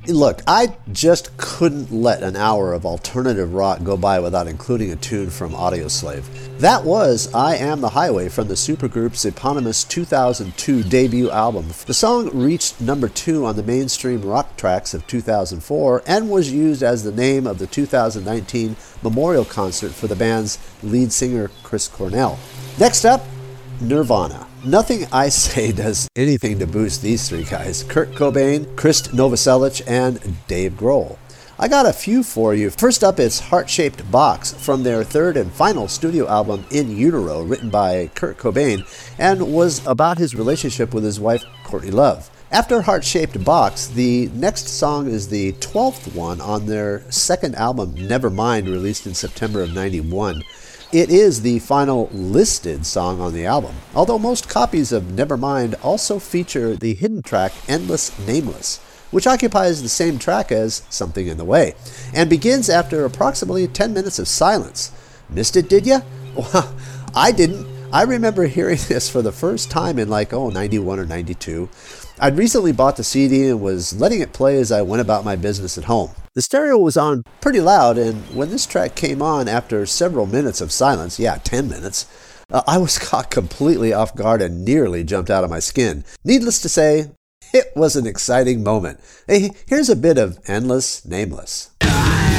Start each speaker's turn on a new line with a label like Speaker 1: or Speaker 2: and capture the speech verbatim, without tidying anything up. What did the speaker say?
Speaker 1: Look, I just couldn't let an hour of alternative rock go by without including a tune from Audioslave. That was I Am the Highway from the supergroup's eponymous two thousand two debut album. The song reached number two on the mainstream rock tracks of two thousand four and was used as the name of the two thousand nineteen memorial concert for the band's lead singer Chris Cornell. Next up, Nirvana. Nothing I say does anything to boost these three guys: Kurt Cobain, Krist Novoselic, and Dave Grohl. I got a few for you. First up is Heart-Shaped Box from their third and final studio album, In Utero, written by Kurt Cobain, and was about his relationship with his wife, Courtney Love. After Heart-Shaped Box, the next song is the twelfth one on their second album, Nevermind, released in September of ninety-one. It is the final listed song on the album, although most copies of Nevermind also feature the hidden track Endless Nameless, which occupies the same track as Something in the Way, and begins after approximately ten minutes of silence. Missed it, did ya? Well, I didn't. I remember hearing this for the first time in like, oh, ninety-one or ninety-two. I'd recently bought the C D and was letting it play as I went about my business at home. The stereo was on pretty loud, and when this track came on after several minutes of silence, yeah, ten minutes, uh, I was caught completely off guard and nearly jumped out of my skin. Needless to say, it was an exciting moment. Hey, here's a bit of Endless Nameless.